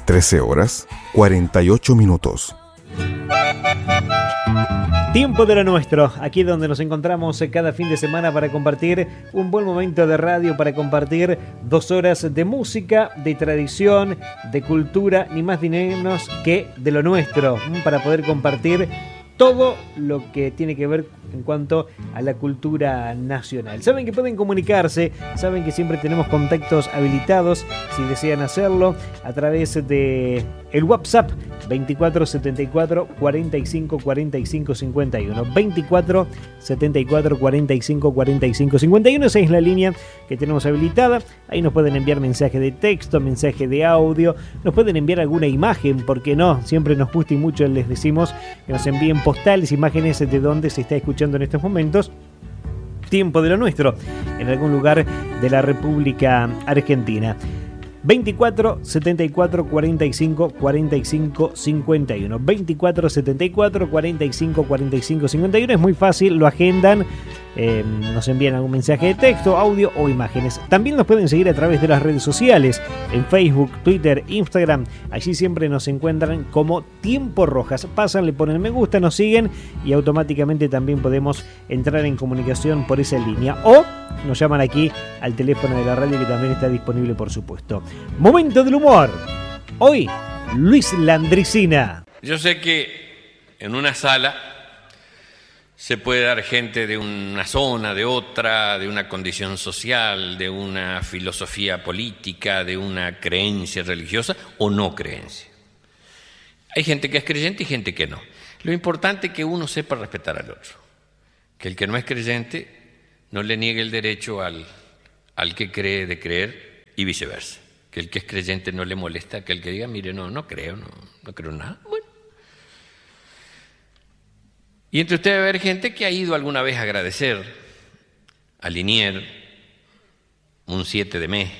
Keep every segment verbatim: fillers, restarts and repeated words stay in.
trece horas, cuarenta y ocho minutos. Tiempo de lo nuestro, aquí donde nos encontramos cada fin de semana para compartir un buen momento de radio, para compartir dos horas de música, de tradición, de cultura, ni más ni menos que de lo nuestro, para poder compartir todo lo que tiene que ver en cuanto a la cultura nacional. Saben que pueden comunicarse, saben que siempre tenemos contactos habilitados si desean hacerlo a través de el WhatsApp veinticuatro setenta y cuatro cuarenta y cinco cuarenta y cinco cincuenta y uno. veinticuatro setenta y cuatro cuarenta y cinco cuarenta y cinco cincuenta y uno. Esa es la línea que tenemos habilitada. Ahí nos pueden enviar mensaje de texto, mensaje de audio, nos pueden enviar alguna imagen, ¿por qué no? Siempre nos gusta y mucho les decimos que nos envíen postales, imágenes de donde se está escuchando en estos momentos Tiempo de lo Nuestro, en algún lugar de la República Argentina. veinticuatro setenta y cuatro cuarenta y cinco cuarenta y cinco cincuenta y uno. veinticuatro setenta y cuatro cuarenta y cinco cuarenta y cinco cincuenta y uno. Es muy fácil, lo agendan, eh, nos envían algún mensaje de texto, audio o imágenes. También nos pueden seguir a través de las redes sociales, en Facebook, Twitter, Instagram. Allí siempre nos encuentran como Tiempo Rojas. Pasan, le ponen me gusta, nos siguen y automáticamente también podemos entrar en comunicación por esa línea. O nos llaman aquí al teléfono de la radio, que también está disponible, por supuesto. Momento del humor. Hoy, Luis Landricina. Yo sé que en una sala se puede dar gente de una zona, de otra, de una condición social, de una filosofía política, de una creencia religiosa o no creencia. Hay gente que es creyente y gente que no. Lo importante es que uno sepa respetar al otro. Que el que no es creyente no le niegue el derecho al, al que cree de creer y viceversa. Que el que es creyente no le molesta que el que diga, mire, no, no creo, no, no creo nada. Bueno. Y entre ustedes va a haber gente que ha ido alguna vez a agradecer a Liniers un siete de mes.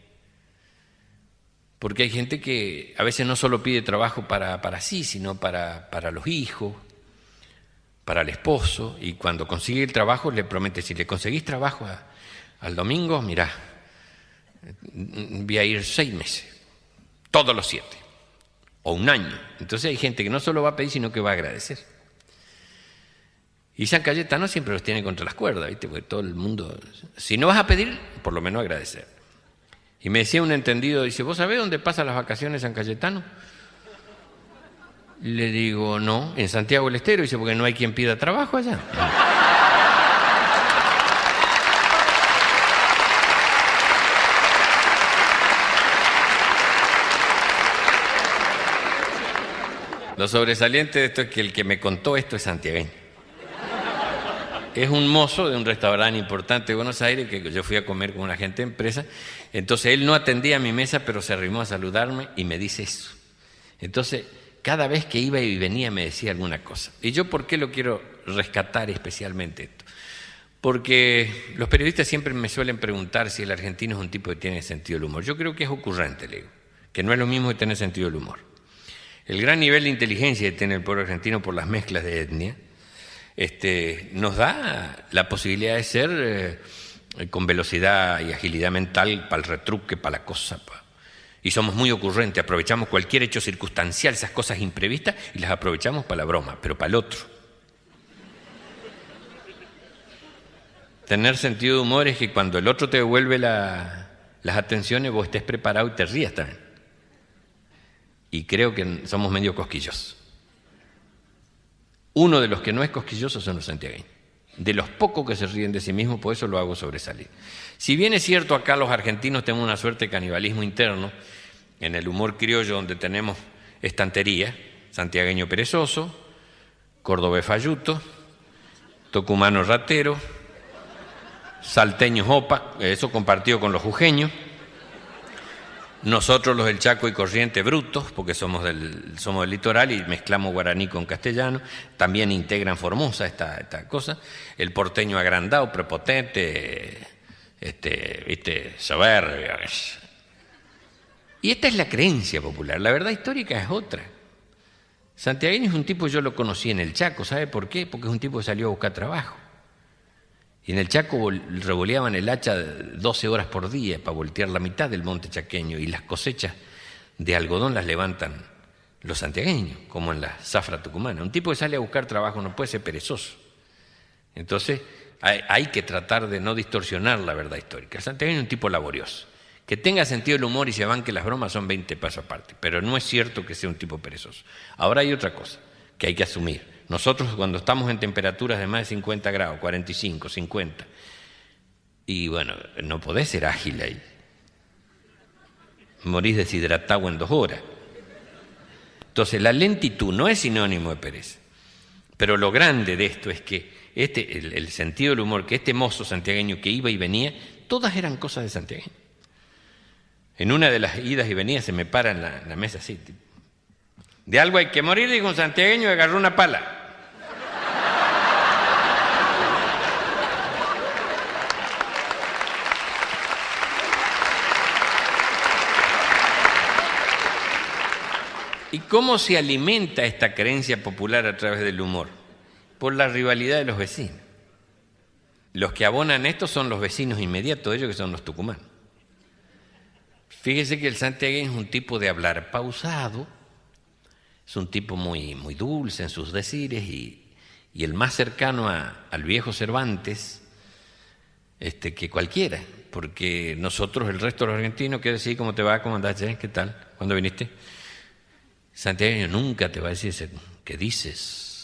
Porque hay gente que a veces no solo pide trabajo para, para sí, sino para, para los hijos, para el esposo, y cuando consigue el trabajo le promete, si le conseguís trabajo a, al domingo, mirá, voy a ir seis meses, todos los siete, o un año. Entonces hay gente que no solo va a pedir, sino que va a agradecer. Y San Cayetano siempre los tiene contra las cuerdas, ¿viste? Porque todo el mundo, si no vas a pedir, por lo menos agradecer. Y me decía un entendido, dice, ¿vos sabés dónde pasan las vacaciones San Cayetano? Le digo, no, en Santiago del Estero. Dice, porque no hay quien pida trabajo allá. Lo sobresaliente de esto es que el que me contó esto es santiagueño. Es un mozo de un restaurante importante de Buenos Aires que yo fui a comer con una gente de empresa. Entonces él no atendía a mi mesa, pero se arrimó a saludarme y me dice eso. Entonces, cada vez que iba y venía me decía alguna cosa. ¿Y yo por qué lo quiero rescatar especialmente esto? Porque los periodistas siempre me suelen preguntar si el argentino es un tipo que tiene sentido del humor. Yo creo que es ocurrente, le digo, que no es lo mismo que tener sentido del humor. El gran nivel de inteligencia que tiene el pueblo argentino por las mezclas de etnia este, nos da la posibilidad de ser eh, con velocidad y agilidad mental para el retruque, para la cosa. Pa. Y somos muy ocurrentes, aprovechamos cualquier hecho circunstancial, esas cosas imprevistas, y las aprovechamos para la broma, pero para el otro. Tener sentido de humor es que cuando el otro te devuelve la, las atenciones, vos estés preparado y te rías también. Y creo que somos medio cosquillosos. Uno de los que no es cosquilloso son los santiagueños. De los pocos que se ríen de sí mismos, por eso lo hago sobresalir. Si bien es cierto, acá los argentinos tenemos una suerte de canibalismo interno, en el humor criollo donde tenemos estantería, santiagueño perezoso, cordobés falluto, tucumano ratero, salteño jopa, eso compartido con los jujeños, nosotros los del Chaco y Corriente brutos, porque somos del, somos del litoral y mezclamos guaraní con castellano, también integran Formosa esta, esta cosa, el porteño agrandado, prepotente, este, viste, soberbio. Y esta es la creencia popular, la verdad histórica es otra. Santiagueño es un tipo, yo lo conocí en el Chaco, ¿sabe por qué? Porque es un tipo que salió a buscar trabajo. Y en el Chaco revoleaban el hacha doce horas por día para voltear la mitad del monte chaqueño y las cosechas de algodón las levantan los santiagueños, como en la zafra tucumana. Un tipo que sale a buscar trabajo no puede ser perezoso. Entonces hay, hay que tratar de no distorsionar la verdad histórica. El santiagueño es un tipo laborioso. Que tenga sentido el humor y se banque las bromas son veinte pasos aparte, pero no es cierto que sea un tipo perezoso. Ahora hay otra cosa que hay que asumir. Nosotros cuando estamos en temperaturas de más de cincuenta grados, cuarenta y cinco, cincuenta, y bueno, no podés ser ágil ahí. Morís deshidratado en dos horas. Entonces la lentitud no es sinónimo de pereza, pero lo grande de esto es que este, el, el sentido del humor, que este mozo santiagueño que iba y venía, todas eran cosas de santiagueño. En una de las idas y venidas se me para en la, en la mesa así. De algo hay que morir, dijo un santiagueño y agarró una pala. ¿Y cómo se alimenta esta creencia popular a través del humor? Por la rivalidad de los vecinos. Los que abonan esto son los vecinos inmediatos, ellos que son los tucumanos. Fíjese que el santiagueño es un tipo de hablar pausado, es un tipo muy, muy dulce en sus decires y, y el más cercano a, al viejo Cervantes este, que cualquiera, porque nosotros, el resto de los argentinos, ¿qué decir? ¿Cómo te va? ¿Cómo andás? ¿Qué tal? ¿Cuándo viniste? Santiagueño nunca te va a decir ¿qué dices?